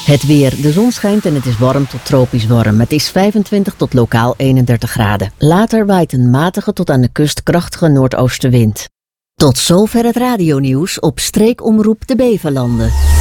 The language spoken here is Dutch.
Het weer. De zon schijnt en het is warm tot tropisch warm. Het is 25 tot lokaal 31 graden. Later waait een matige tot aan de kust krachtige noordoostenwind. Tot zover het radionieuws op streekomroep de Beverlanden.